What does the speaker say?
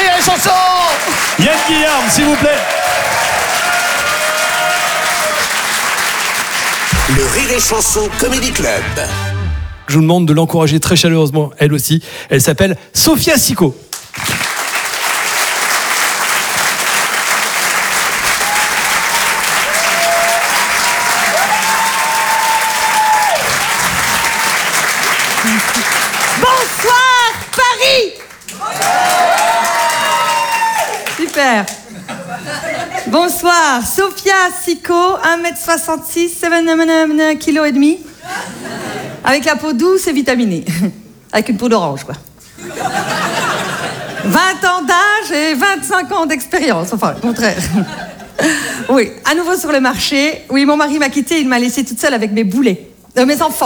Rire et Chanson. Yann Guillaume, s'il vous plaît. Le Rire et Chanson Comedy Club. Je vous demande de l'encourager très chaleureusement, elle aussi. Elle s'appelle Sophia Sicco. Bonsoir Paris. Super. Bonsoir Sophia Sicco, 1m66, 7 kg et demi. Avec la peau douce et vitaminée. Avec une peau d'orange, quoi. 20 ans d'âge et 25 ans d'expérience. Enfin, le contraire. Oui, à nouveau sur le marché. Oui, mon mari m'a quittée, il m'a laissée toute seule avec mes boulets. Mes enfants.